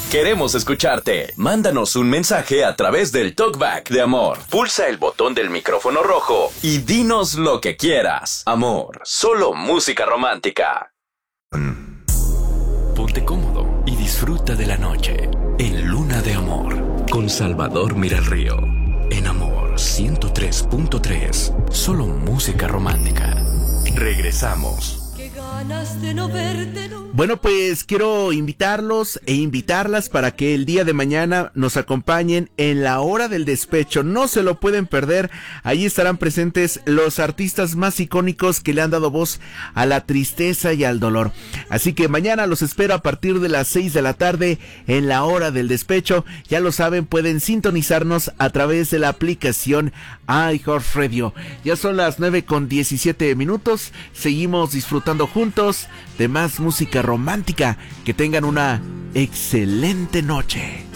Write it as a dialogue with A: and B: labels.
A: Queremos escucharte. Mándanos un mensaje a través del Talkback de Amor. Pulsa el botón del micrófono rojo y dinos lo que quieras. Amor, solo música romántica. Ponte cómodo y disfruta de la noche en Luna de Amor con Salvador Miralrío. En Amor 103.3, solo música romántica. Regresamos.
B: Bueno, pues quiero invitarlos e invitarlas para que el día de mañana nos acompañen en la hora del despecho. No se lo pueden perder. Allí estarán presentes los artistas más icónicos que le han dado voz a la tristeza y al dolor. Así que mañana los espero a partir de las 6 de la tarde en la hora del despecho. Ya lo saben, pueden sintonizarnos a través de la aplicación iHeartRadio. Ya son las 9:17. Seguimos disfrutando juntos de más música romántica. Que tengan una excelente noche.